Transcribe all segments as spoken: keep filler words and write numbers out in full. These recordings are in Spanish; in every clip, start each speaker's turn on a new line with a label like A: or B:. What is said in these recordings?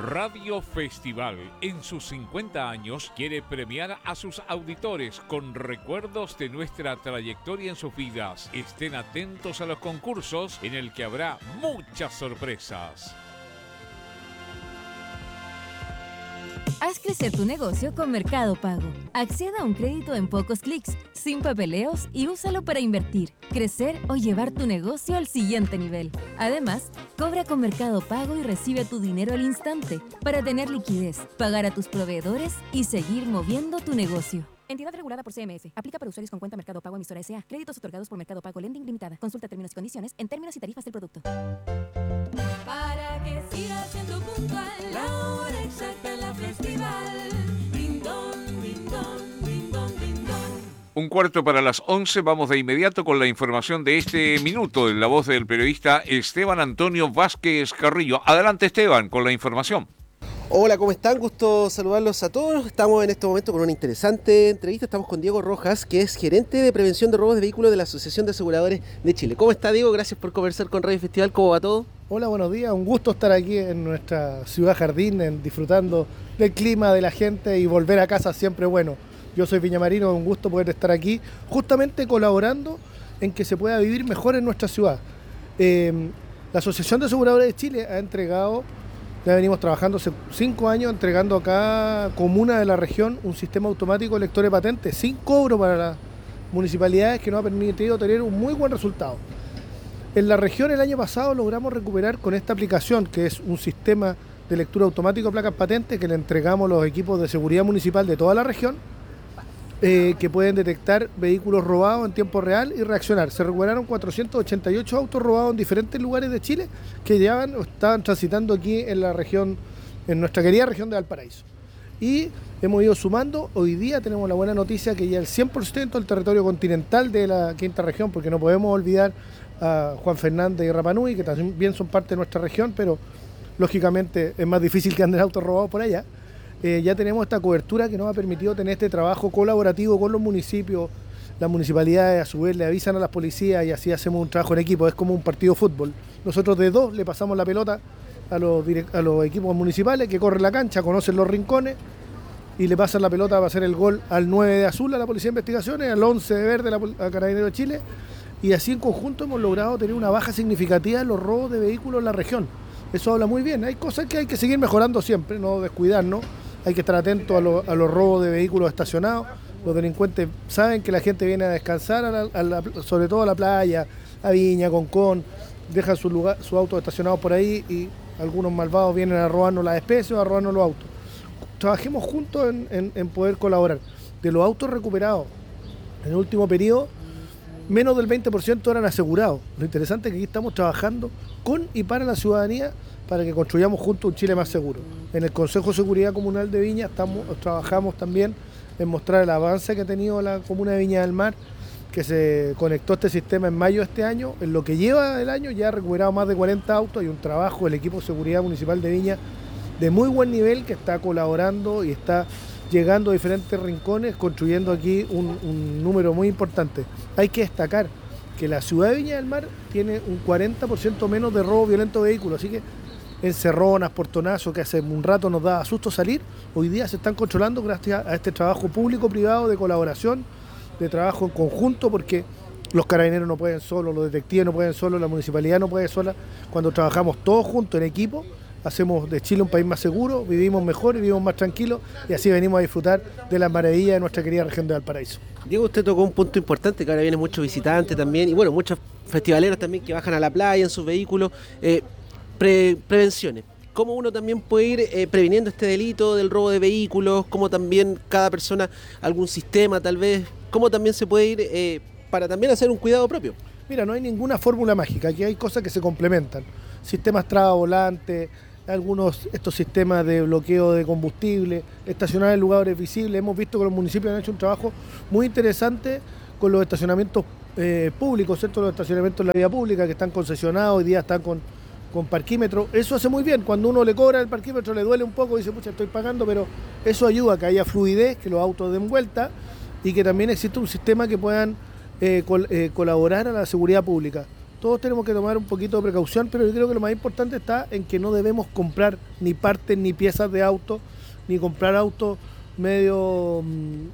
A: Radio Festival, en sus cincuenta años, quiere premiar a sus auditores con recuerdos de nuestra trayectoria en sus vidas. Estén atentos a los concursos en el que habrá muchas sorpresas.
B: Haz crecer tu negocio con Mercado Pago. Acceda a un crédito en pocos clics, sin papeleos y úsalo para invertir, crecer o llevar tu negocio al siguiente nivel. Además, cobra con Mercado Pago y recibe tu dinero al instante para tener liquidez, pagar a tus proveedores y seguir moviendo tu negocio. Entidad regulada por C M F. Aplica para usuarios con cuenta Mercado Pago emisora S A. Créditos otorgados por Mercado Pago Lending Limitada. Consulta términos y condiciones en términos y tarifas del producto.
C: Para que sigas siendo puntual, la hora exacta en la festival. Ding dong, ding dong, ding dong, ding dong.
A: Un cuarto para las once, vamos de inmediato con la información de este minuto en la voz del periodista Esteban Antonio Vázquez Carrillo. Adelante, Esteban, con la información.
D: Hola, ¿cómo están? Gusto saludarlos a todos. Estamos en este momento con una interesante entrevista. Estamos con Diego Rojas, que es gerente de prevención de robos de vehículos de la Asociación de Aseguradores de Chile. ¿Cómo está, Diego? Gracias por conversar con Radio Festival. ¿Cómo va todo?
E: Hola, buenos días. Un gusto estar aquí en nuestra ciudad jardín, en, disfrutando del clima, de la gente y volver a casa siempre bueno. Yo soy viñamarino, un gusto poder estar aquí, justamente colaborando en que se pueda vivir mejor en nuestra ciudad. Eh, la Asociación de Aseguradores de Chile ha entregado... Ya venimos trabajando hace cinco años entregando a cada comuna de la región un sistema automático de lector de patentes sin cobro para las municipalidades, que nos ha permitido tener un muy buen resultado. En la región el año pasado logramos recuperar con esta aplicación, que es un sistema de lectura automático de placas patentes que le entregamos a los equipos de seguridad municipal de toda la región, eh, que pueden detectar vehículos robados en tiempo real y reaccionar. Se recuperaron cuatrocientos ochenta y ocho autos robados en diferentes lugares de Chile que llevaban, estaban transitando aquí en la región, en nuestra querida región de Valparaíso. Y hemos ido sumando. Hoy día tenemos la buena noticia que ya el cien por ciento del territorio continental de la quinta región, porque no podemos olvidar a Juan Fernández y Rapa Nui, que también son parte de nuestra región, pero lógicamente es más difícil que anden autos robados por allá. Eh, ya tenemos esta cobertura que nos ha permitido tener este trabajo colaborativo con los municipios. Las municipalidades a su vez le avisan a las policías y así hacemos un trabajo en equipo. Es como un partido de fútbol. Nosotros de dos le pasamos la pelota a los, direct- a los equipos municipales que corren la cancha, conocen los rincones y le pasan la pelota para hacer el gol al nueve de azul a la Policía de Investigaciones, al once de verde a, la, a Carabineros de Chile, y así en conjunto hemos logrado tener una baja significativa en los robos de vehículos en la región. Eso habla muy bien. Hay cosas que hay que seguir mejorando siempre, no descuidarnos. Hay que estar atentos a, lo, a los robos de vehículos estacionados. Los delincuentes saben que la gente viene a descansar, a la, a la, sobre todo a la playa, a Viña, Concón, dejan su, lugar, su auto estacionado por ahí y algunos malvados vienen a robarnos las especies o a robarnos los autos. Trabajemos juntos en, en, en poder colaborar. De los autos recuperados en el último periodo, menos del veinte por ciento eran asegurados. Lo interesante es que aquí estamos trabajando con y para la ciudadanía para que construyamos juntos un Chile más seguro. En el Consejo de Seguridad Comunal de Viña estamos, trabajamos también en mostrar el avance que ha tenido la comuna de Viña del Mar, que se conectó a este sistema en mayo de este año. En lo que lleva el año ya ha recuperado más de cuarenta autos. Hay un trabajo del equipo de seguridad municipal de Viña de muy buen nivel que está colaborando y está llegando a diferentes rincones, construyendo aquí un, un número muy importante. Hay que destacar que la ciudad de Viña del Mar tiene un cuarenta por ciento menos de robo violento de vehículos, así que encerronas, portonazos, que hace un rato nos daba susto salir, hoy día se están controlando gracias a este trabajo público-privado de colaboración, de trabajo en conjunto, porque los carabineros no pueden solos, los detectives no pueden solos, la municipalidad no puede sola. Cuando trabajamos todos juntos en equipo, hacemos de Chile un país más seguro, vivimos mejor y vivimos más tranquilos, y así venimos a disfrutar de las maravillas de nuestra querida región de Valparaíso.
D: Diego, usted tocó un punto importante, que ahora vienen muchos visitantes también, y bueno, muchos festivaleros también que bajan a la playa en sus vehículos. Eh, Pre- prevenciones. ¿Cómo uno también puede ir eh, previniendo este delito del robo de vehículos? ¿Cómo también cada persona, algún sistema tal vez? ¿Cómo también se puede ir eh, para también hacer un cuidado propio?
E: Mira, no hay ninguna fórmula mágica, aquí hay cosas que se complementan. Sistemas traba-volante, algunos estos sistemas de bloqueo de combustible, estacionar en lugares visibles. Hemos visto que los municipios han hecho un trabajo muy interesante con los estacionamientos eh, públicos, ¿cierto? Los estacionamientos en la vía pública que están concesionados, hoy día están con con parquímetro. Eso hace muy bien. Cuando uno le cobra el parquímetro le duele un poco, dice, pucha, estoy pagando, pero eso ayuda a que haya fluidez, que los autos den vuelta y que también exista un sistema que puedan eh, col- eh, colaborar a la seguridad pública. todos tenemos que tomar un poquito de precaución, pero yo creo que lo más importante está en que no debemos comprar ni partes ni piezas de auto, ni comprar autos medio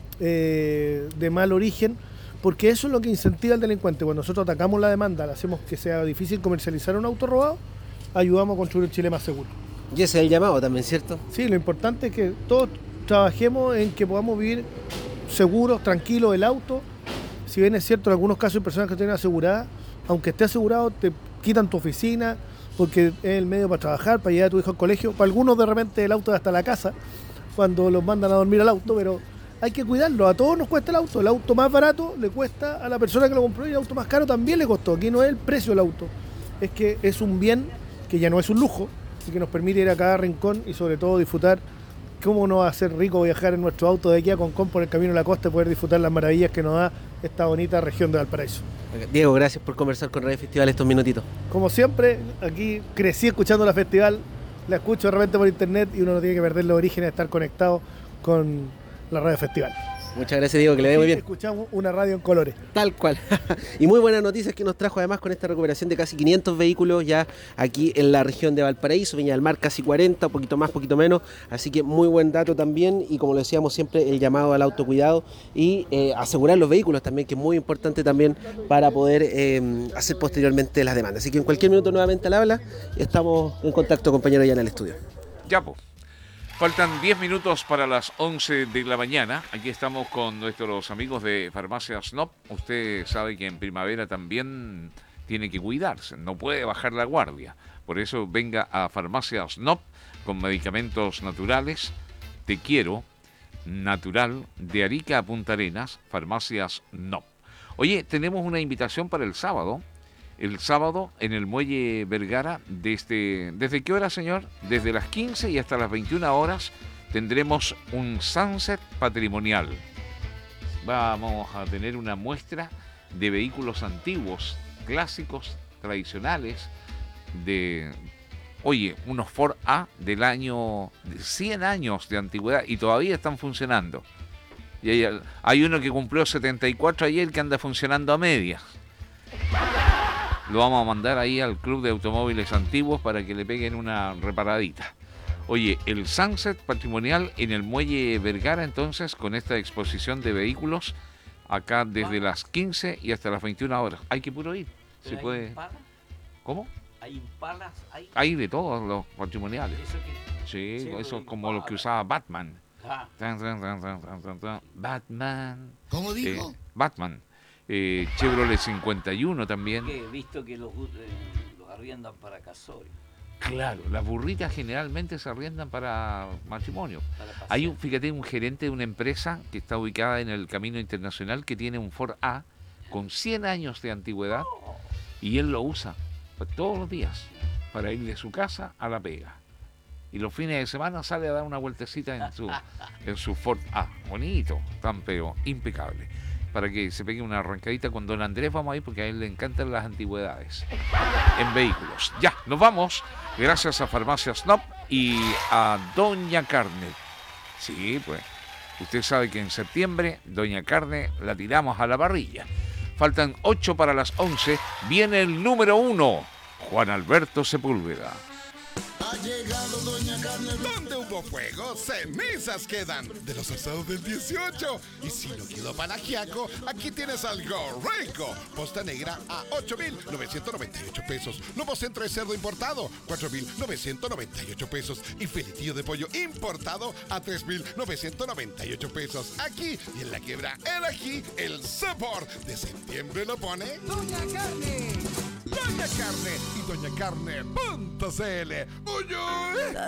E: eh, de mal origen, porque eso es lo que incentiva al delincuente. Cuando nosotros atacamos la demanda, le hacemos que sea difícil comercializar un auto robado, ayudamos a construir un Chile más seguro.
D: Y ese es el llamado también, ¿cierto?
E: Sí, lo importante es que todos trabajemos en que podamos vivir seguros, tranquilos el auto. Si bien es cierto, en algunos casos hay personas que tienen asegurada, aunque esté asegurado, te quitan tu oficina, porque es el medio para trabajar, para llevar a tu hijo al colegio. Para algunos de repente el auto es hasta la casa, cuando los mandan a dormir al auto, pero hay que cuidarlo. A todos nos cuesta el auto. El auto más barato le cuesta a la persona que lo compró y el auto más caro también le costó. Aquí no es el precio del auto, es que es un bien que ya no es un lujo y que nos permite ir a cada rincón y sobre todo disfrutar. ¿Cómo no va a ser rico viajar en nuestro auto de aquí a Concón por el camino a la costa y poder disfrutar las maravillas que nos da esta bonita región de Valparaíso?
D: Diego, gracias por conversar con Radio Festival estos minutitos.
E: Como siempre, aquí crecí escuchando la festival, la escucho de repente por internet y uno no tiene que perder los orígenes de estar conectado con la Radio Festival.
D: Muchas gracias, Diego, que le vaya muy bien.
E: Escuchamos una radio en colores.
D: Tal cual. Y muy buenas noticias que nos trajo además con esta recuperación de casi quinientos vehículos ya aquí en la región de Valparaíso, Viña del Mar casi cuarenta, un poquito más, poquito menos. Así que muy buen dato también y como lo decíamos siempre, el llamado al autocuidado y eh, asegurar los vehículos también, que es muy importante también para poder eh, hacer posteriormente las demandas. Así que en cualquier minuto nuevamente al habla, estamos en contacto, compañero, ya en el estudio.
A: Ya, pues. Faltan diez minutos para las once de la mañana. Aquí estamos con nuestros amigos de Farmacia Snop. Usted sabe que en primavera también tiene que cuidarse, no puede bajar la guardia. Por eso venga a Farmacia Snop con medicamentos naturales. Te quiero, natural, de Arica a Punta Arenas, Farmacias Snop. Oye, tenemos una invitación para el sábado. El sábado en el Muelle Vergara, desde, ¿desde qué hora, señor? Desde las quince y hasta las veintiuna horas tendremos un sunset patrimonial. Vamos a tener una muestra de vehículos antiguos, clásicos, tradicionales, de, oye, unos Ford A del año, de cien años de antigüedad y todavía están funcionando. Y hay, hay uno que cumplió setenta y cuatro ayer que anda funcionando a medias. Lo vamos a mandar ahí al Club de Automóviles Antiguos para que le peguen una reparadita. Oye, el Sunset Patrimonial en el Muelle Vergara, entonces, con esta exposición de vehículos, acá desde las quince y hasta las veintiuna horas. Hay que puro ir. Se puede...
F: Impalas?
A: ¿Cómo?
F: ¿Hay impalas? ¿Hay?
A: Hay de todos los patrimoniales.
F: ¿Eso qué?
A: Sí,
F: Chevrolet
A: eso es como
F: Impala.
A: lo que usaba Batman.
F: Ah,
A: Tan, tan, tan, tan, tan, tan, tan. Batman.
G: ¿Cómo dijo?
A: Eh, Batman. Eh, Chevrolet cincuenta y uno también.
F: que he visto que los, eh, los arriendan para casorio.
A: Claro, las burritas generalmente se arriendan para matrimonio.
F: Para pasear.
A: Hay un, fíjate, un gerente de una empresa que está ubicada en el Camino Internacional que tiene un Ford A con cien años de antigüedad y él lo usa todos los días para ir de su casa a la pega. Y los fines de semana sale a dar una vueltecita en su, en su Ford A. Bonito, tan pero impecable. Para que se pegue una arrancadita con don Andrés, vamos ahí porque a él le encantan las antigüedades en vehículos. Ya, nos vamos. Gracias a Farmacia Snop y a Doña Carne. Sí, pues, usted sabe que en septiembre Doña Carne la tiramos a la parrilla. Faltan ocho para las once. Viene el número uno, Juan Alberto Sepúlveda.
G: Ha llegado Doña Carne. Donde hubo fuego, cenizas quedan. De los asados del dieciocho. Y si no quedó palagiaco, aquí tienes algo rico. Posta negra a ocho mil novecientos noventa y ocho pesos. Lomo centro de cerdo importado, cuatro mil novecientos noventa y ocho pesos. Y filetillo de pollo importado a tres mil novecientos noventa y ocho pesos. Aquí y en la quiebra el ají, el sabor de septiembre lo pone Doña Carne. Doña Carne y doña carne punto c l. ¡Uy, uy!